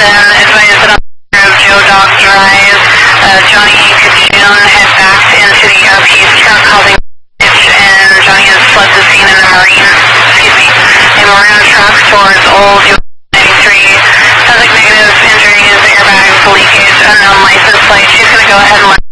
advise that on Joe Dog Drive, Johnny could soon head back into the RP's truck causing damage, and Johnny has fled the scene in a maroon truck towards Old US 93. Sounds like negative injuries, airbags, leakage, unknown license plate. She's going to go ahead and let